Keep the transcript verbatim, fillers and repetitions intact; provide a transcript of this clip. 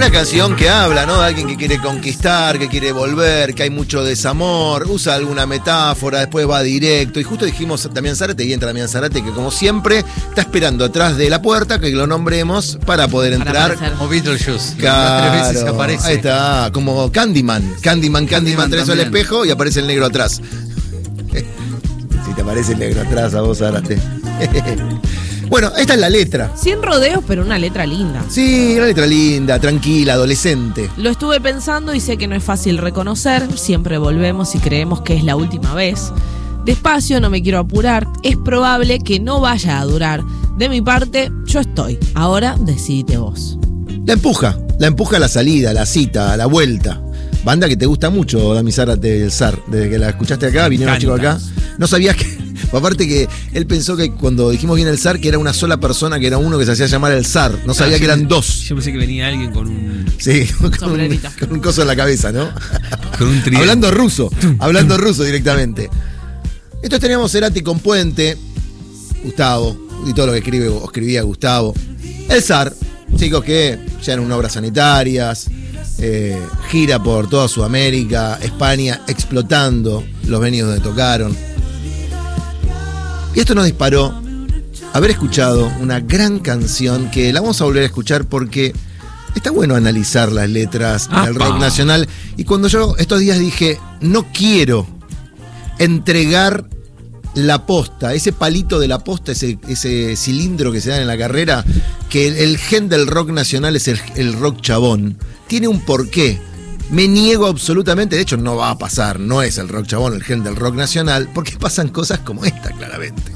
Una canción que habla, ¿no? De alguien que quiere conquistar, que quiere volver, que hay mucho desamor, usa alguna metáfora, después va directo. Y justo dijimos Damián Zárate y entra Damián Zárate, que como siempre está esperando atrás de la puerta que lo nombremos para poder entrar. Para Como Beetlejuice. Claro, Las tres veces aparece. ahí está, como Candyman. Candyman, Candyman, Candyman traes al también. espejo y aparece el negro atrás. Si te aparece el negro atrás a vos, Zárate. Bueno, esta es la letra. Sin rodeos, pero una letra linda. Sí, una letra linda, tranquila, adolescente. Lo estuve pensando y sé que no es fácil reconocer. Siempre volvemos y creemos que es la última vez. Despacio, no me quiero apurar. Es probable que no vaya a durar. De mi parte, yo estoy. Ahora decidite vos. La empuja, la empuja a la salida, a la cita, a la vuelta. Banda que te gusta mucho, Dami Zárate, el zar. Desde que la escuchaste acá, vinieron los chicos acá. No sabías que... Aparte que él pensó que cuando dijimos bien el zar, que era una sola persona, que era uno que se hacía llamar el zar. No sabía Ah, que yo- eran dos. Yo pensé que venía alguien con un, Sí, con un, Sombrerito. con un coso en la cabeza, ¿no? con un tridente. Hablando ruso, hablando ruso directamente. Estos teníamos Cerati con Puente, Gustavo, y todo lo que escribe o escribía Gustavo. El zar, chicos que llegan en obras sanitarias, eh, gira por toda Sudamérica, España, explotando los venues donde tocaron. Y esto nos disparó haber escuchado una gran canción que la vamos a volver a escuchar porque está bueno analizar las letras del ¡Apa! rock nacional. Y cuando yo estos días dije, no quiero entregar la posta, ese palito de la posta, ese, ese cilindro que se da en la carrera, que el, el gen del rock nacional es el, el rock chabón, tiene un porqué. Me niego absolutamente, de hecho no va a pasar, no es el rock chabón el gen del rock nacional, porque pasan cosas como esta, claramente.